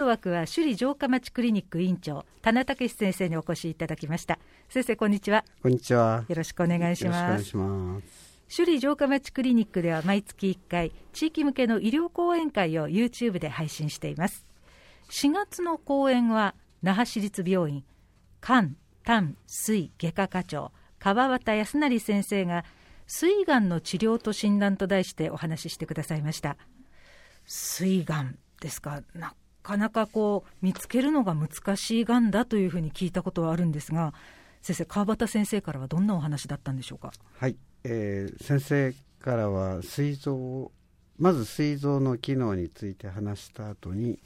枠は首里城下町クリニック院長田名武先生にお越しいただきました。先生こんにちは。 こんにちは。 よろしくお願いします。 よろしくお願いします。 首里城下町クリニックでは毎月1回地域向けの医療講演会を YouTube で配信しています。4月の講演は那覇市立病院肝胆膵外科課長川端康成先生が膵がんの治療と診断と題してお話ししてくださいました。膵がんですか。なかなか見つけるのが難しいがんだというふうに聞いたことはあるんですが、先生、川端先生からはどんなお話だったんでしょうか。 はい、先生からはまず膵臓の機能について話した後に、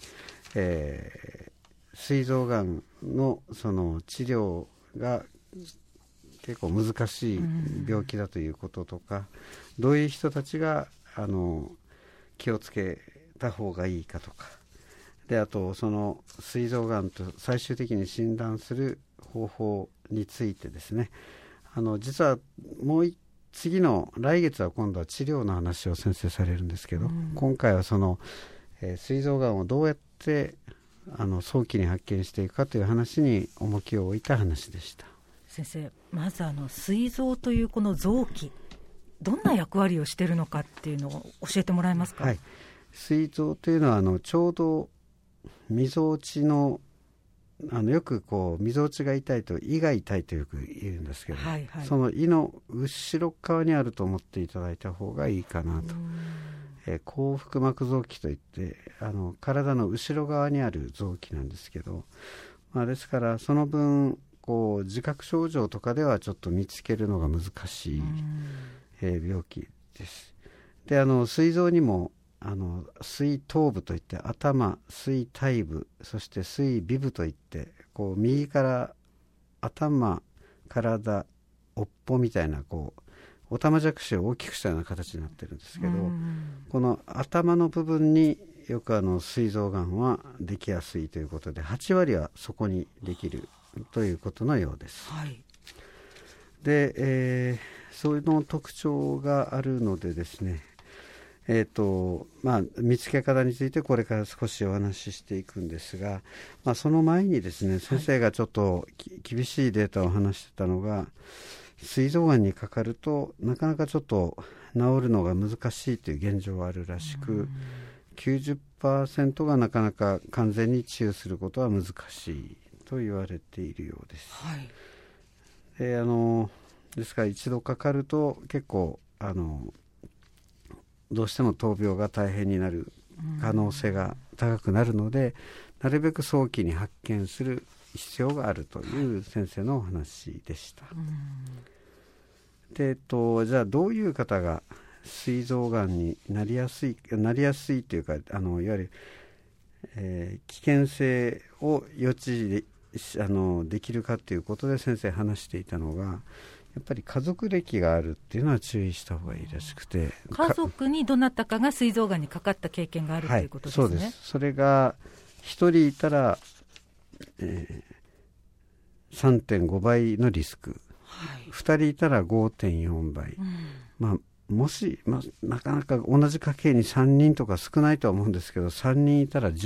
膵臓がんのその治療が結構難しい病気だということとか、どういう人たちが気をつけた方がいいかとかで、あとその膵臓がんと最終的に診断する方法についてですね、実はもう次の来月は今度は治療の話を先生されるんですけど、今回はその膵臓がんをどうやって早期に発見していくかという話に重きを置いた話でした。 先生、まず膵臓というこの臓器、どんな役割をしているのかっていうのを教えてもらえますか。 はい、膵臓というのはちょうどみぞおちのよくみぞおちが痛いと胃が痛いとよく言うんですけど、はいはい、その胃の後ろ側にあると思っていただいた方がいいかなと。後腹膜臓器といって体の後ろ側にある臓器なんですけど、ですからその分自覚症状とかではちょっと見つけるのが難しい、病気です。で膵臓にも膵頭部といって頭、膵体部、そして膵尾部といって右から頭、体、尾っぽみたいなおたまじゃくしを大きくしたような形になってるんですけど、この頭の部分によく膵臓がんはできやすいということで、8割はそこにできるということのようです。はい、で、そういうの特徴があるのでですね、見つけ方についてこれから少しお話ししていくんですが、その前にですね、先生がちょっと厳しいデータを話してたのが、膵臓がんにかかるとなかなかちょっと治るのが難しいという現状があるらしく、90% がなかなか完全に治癒することは難しいと言われているようです。はい、ですから一度かかると結構どうしても闘病が大変になる可能性が高くなるので、なるべく早期に発見する必要があるという先生のお話でした。で、じゃあどういう方が膵臓がんになりやすいというか、いわゆる、危険性を予知できるかということで先生話していたのが、やっぱり家族歴があるっていうのは注意した方がいいらしくて、 家族にどなたかが膵臓がんにかかった経験があるということですね。 そうです。それが1人いたら、3.5 倍のリスク、2人いたら 5.4 倍、もし、なかなか同じ家系に3人とか少ないとは思うんですけど、3人いたら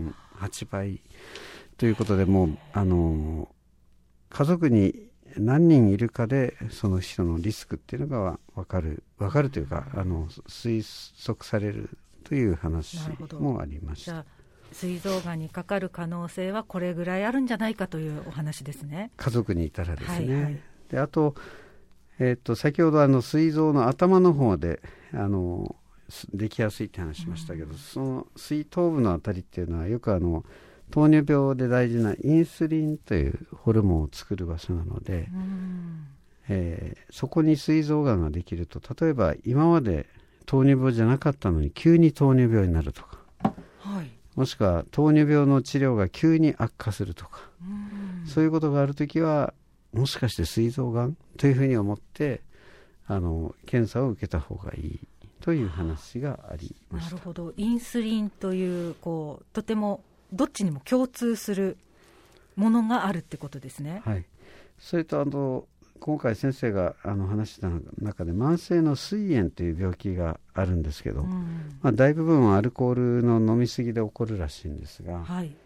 10.8 倍ということで、もう家族に何人いるかでその人のリスクっていうのが分かるというか推測されるという話もありました。 膵臓がんにかかる可能性はこれぐらいあるんじゃないかというお話ですね。 家族にいたらですね。で、あと、先ほど膵臓の頭の方でできやすいって話しましたけど、その膵頭部のあたりっていうのはよく糖尿病で大事なインスリンというホルモンを作る場所なので、そこに膵臓がんができると、例えば今まで糖尿病じゃなかったのに急に糖尿病になるとか、もしくは糖尿病の治療が急に悪化するとか、そういうことがあるときはもしかして膵臓がんというふうに思って検査を受けた方がいいという話がありました。 なるほど。インスリンというとてもどっちにも共通するものがあるってことですね。 はい。それと今回先生が話した中で慢性の膵炎という病気があるんですけど、大部分はアルコールの飲み過ぎで起こるらしいんですが、